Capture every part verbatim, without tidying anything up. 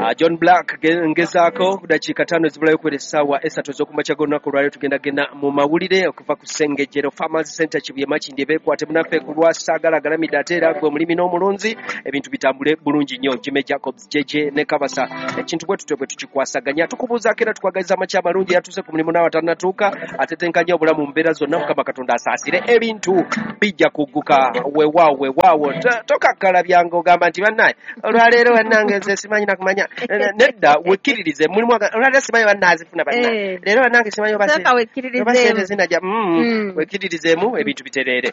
Uh, John Black ngezako dakiika ttaano zibulayo kwera essaawa esatu ez'okumakya g'olunaku olwaleero tugenda genda mu mawulire okuva ku Ssengejjero Farmers Center Kibuye Makindye beekwate munaffe ku lwasaagala agalamidde ate era gwe omulimi n'omulunzi ebintu bitambule bulungi nnyo. Jimmy Jacobs Jeje ne Kabasa ekintu bwe tutyo bwe tukikwasaganya tukubuuzaako era tukwagaliza amakya amalungi yatuuse ku mulimu n'awo atannatuuka atetenkanya obulamu mu mbeera zonna Mukama Katonda asaasire ebintu bijja kugguka weewaawo weewaawo tokakkala byange ogamba nti bannaye olwaleero bannange nze simanyi nakumanya nedda wekkiririze mulimu olwaleero simanyi bannaazifuna bannaye leero bannange simanyi obasente zinajja wekkiririzeemu ebintu bitereere.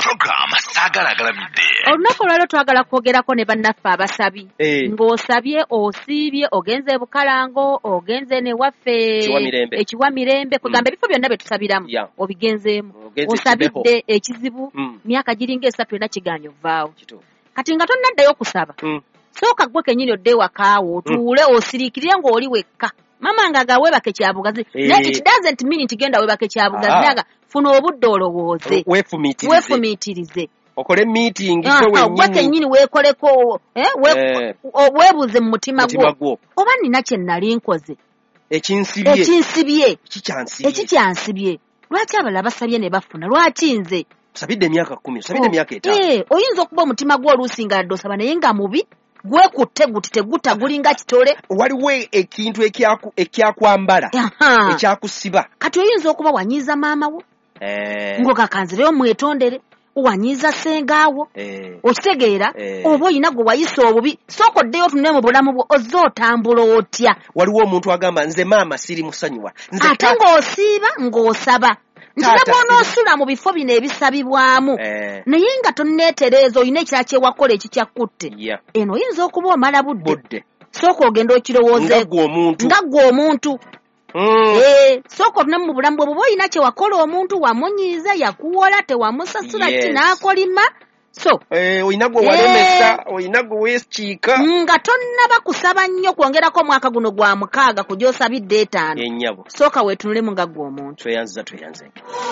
Olunaku olwaleero twagala kwogerako ne bannaffe abasabi ng'osabye osiibye ogenze Bukalango ogenze ne waffe ekiwa mirembe kugamba ebifo byonna bye tusabiramu obigenzeemu osabidde ekizibu myaka giringa esatu ena kigaanye ovaawo kati nga tonnaddayo kusaba sooka gwe kennyini odde wakaawo otuule osiriikirire ng'oli wekka mama nga gaweebake kyabugazi naye it doesn't mean nti genda weebake kyabugazi naga funa obudde olowooze weefumiitirize okole meeting gwe kennyini weekoleko weebuuze mu mutima gwo oba nina kye nnali nkoze ekinsibye ekikyansibye lwaki abalala basabye ne bafuna lwaki nze sabidde emyaka kumi sabidde emyaka etaano oyinza okuba omutima gwo oluusi nga ladde osaba naye nga mubi gwekutte guti teguta gulinga kitole waliwo ekintu ekyakwambala ekyakusiba kati oyinza okuba wanyiiza maama wo ng'okakanzireyo omwetondere wanyiiza sengaawo okitegeera oba oyina gwe wayisa obubi sooka oddeyo otunule mu bulamu bwo ozze otambula otya. Waliwo omuntu agamba nze maama siri musanyuwa ate ng'osiiba ng'osaba nti ne bw'onoosula mu bifo bino ebisabibwamu naye nga tonneetereeza olina ekira kyewakola ekikyakutte eno oyinza okuba omala budde sooka ogenda okirowoozeeko nga ggwe omuntu sooka otune mu bulamu bwe buba olina kyewakola omuntu wamunyiiza yakuwola tewamusasula ki n'akolima so oyina gwe walemesa oyina gwe weekiika nga tonnaba kusaba nnyo kwongerako omwaka guno gwa mukaaga ku gy'osabidde etaano ennyabo sooka weetunulemu nga gwe omuntu tweyanziza tweyanze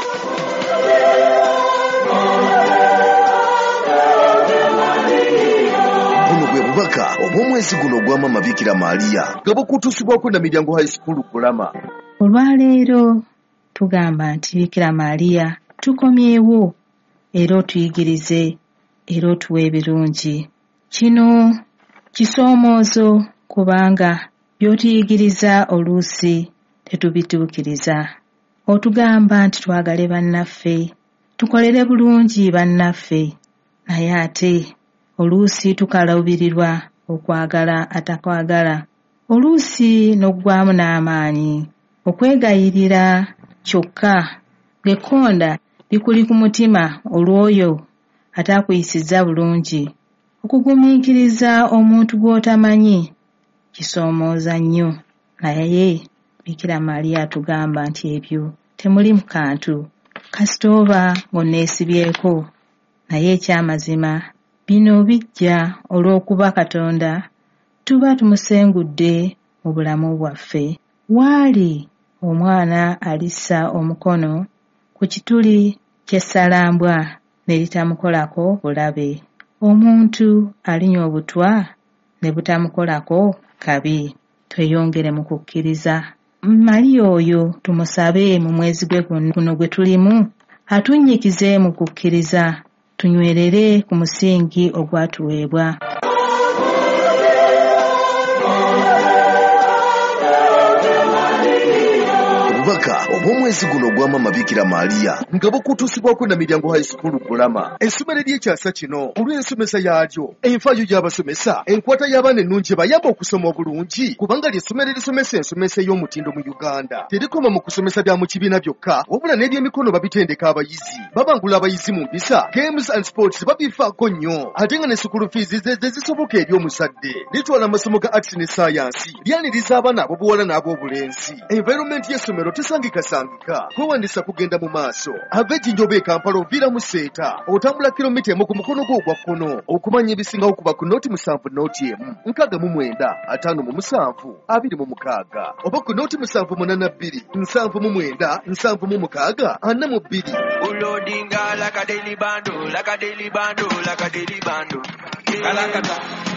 buno bwe bubaka obw'omwezi guno ogw'Maama Bikira Maria nga bukutuusibwako na Miryango High School Kulama. Olwaleero tugamba nti Bikira Maria tukomyewo era otuyigirize era otuwe ebirungi. Kino kisoomoozo kubanga by'otuyigiriza oluusi tetubituukiriza. Otugamba nti twagale bannaffe tukolere bulungi bannaffe naye ate oluusi tukalabirirwa okwagala atakwagala oluusi n'oggwamu n'amaanyi okwegayirira kyokka ng'ekkonda likuli ku mutima olw'oyo ataakuyisizza bulungi. Okugumiikiriza omuntu gw'otamanyi kisoomooza nnyo naye Bikira Maria atugamba nti ebyo temuli mu kantu kasita oba ng'onneesibyeko naye ekyamazima bino bijja olw'okuba Katonda tuba tumusengudde mu bulamu bwaffe. Waali omwana alissa omukono ku kituli ky'essalambwa ne litamukolako bulabe. Omuntu alinya obutwa ne butamukolako kabi. Tweyongere mu kukkiriza. Maria oyo tumusabe mu mwezi gwe guno gwe tulimu atunnyikize mu kukkiriza tunywerere ku musingi ogwatuweebwa. Obubaka obw'omwezi guno ogw'Maama Bikira Maria nga bukutuusibwako na Miryango High School Kulama. Essomero ly'ekyasa kino olw'ensomesa yaalyo enfaayo gy'abasomesa enkwata y'abaana ennungi ebayamba okusoma obulungi kubanga ly'essomero erisomesa ensomesa ey'omutindo mu Uganda. Terikoma mu kusomesa bya mu kibiina byokka wabula n'ebyemikono babitendeka abayizi babangula abayizi mu mpisa games and sports babifaako nnyo ate nga ne sukulu fees ze zisoboka eri omusadde. Litwala amasomo ga arts ne science lyaniriza abaana ab'obuwala n'ab'obulenzi. Environment y'essomero tesangikasangika kwewandisa kugenda mu maaso ava ejjinja e Kampala oviira mu Seeta otambula kilomita emu ku mukono gwo ogwa kkono okumanya ebisingawo kuba ku nooti musanvu nooti emu nkaaga mu mwenda ataano mu musanvu abiri mu mukaaga oba ku nooti musanvu munaana bbiri nsanvu mu mwenda nsanvu mu mukaaga ana mu bbiri. Ulodinga like a daily bando, like a daily bando, like a daily bando. Kalakata.